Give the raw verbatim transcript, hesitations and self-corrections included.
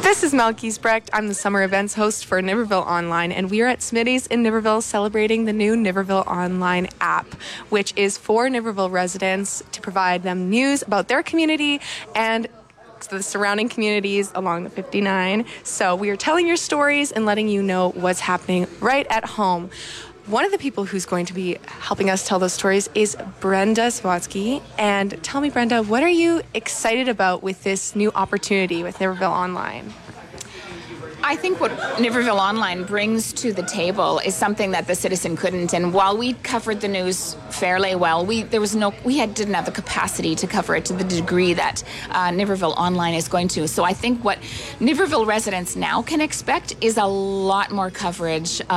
This is Mel Giesbrecht. I'm the summer events host for Niverville Online, and we are at Smitty's in Niverville celebrating the new Niverville Online app, which is for Niverville residents to provide them news about their community and the surrounding communities along the fifty-nine. So we are telling your stories and letting you know what's happening right at home. One of the people who's going to be helping us tell those stories is Brenda Swatsky. And tell me, Brenda, what are you excited about with this new opportunity with Niverville Online? I think what Niverville Online brings to the table is something that the Citizen couldn't. And while we covered the news fairly well, we there was no we had didn't have the capacity to cover it to the degree that uh, Niverville Online is going to. So I think what Niverville residents now can expect is a lot more coverage